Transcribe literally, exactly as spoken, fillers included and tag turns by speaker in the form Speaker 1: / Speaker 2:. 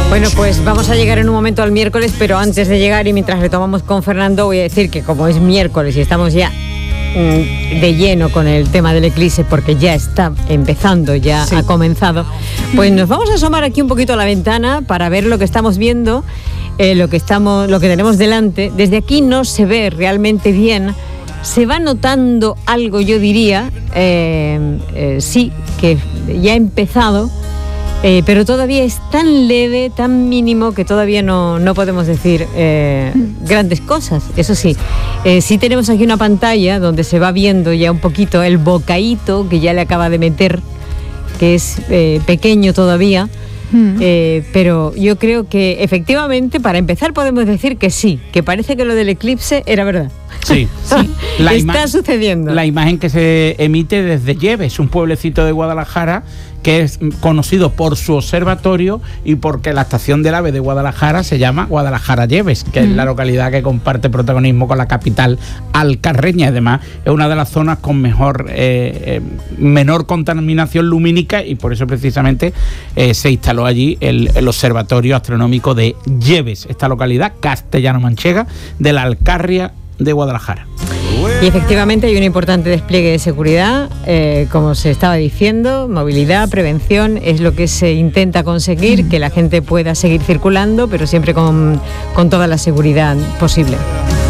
Speaker 1: Bueno, pues vamos a llegar en un momento al miércoles, pero antes de llegar y mientras retomamos con Fernando, voy a decir que como es miércoles y estamos ya mmm, de lleno con el tema del eclipse, porque ya está empezando, ya sí. ha comenzado, pues nos vamos a asomar aquí un poquito a la ventana para ver lo que estamos viendo, eh, lo que estamos, lo que tenemos delante. Desde aquí no se ve realmente bien. Se va notando algo, yo diría, eh, eh, sí, que ya ha empezado, eh, pero todavía es tan leve, tan mínimo, que todavía no, no podemos decir eh, grandes cosas. Eso sí, eh, sí tenemos aquí una pantalla donde se va viendo ya un poquito el bocaíto que ya le acaba de meter, que es eh, pequeño todavía. Mm. Eh, pero yo creo que efectivamente, para empezar, podemos decir que sí, que parece que lo del eclipse era verdad.
Speaker 2: Sí, sí. La
Speaker 1: está sucediendo.
Speaker 2: La imagen que se emite desde Lleves, un pueblecito de Guadalajara que es conocido por su observatorio y porque la estación del AVE de Guadalajara se llama Guadalajara Lleves, que mm. es la localidad que comparte protagonismo con la capital alcarreña. Además, es una de las zonas con mejor eh, eh, menor contaminación lumínica y por eso precisamente eh, se instaló allí el, el observatorio astronómico de Lleves, esta localidad castellano-manchega de la Alcarria de Guadalajara.
Speaker 1: Y efectivamente hay un importante despliegue de seguridad, eh, como se estaba diciendo, movilidad, prevención, es lo que se intenta conseguir, que la gente pueda seguir circulando, pero siempre con, con toda la seguridad posible.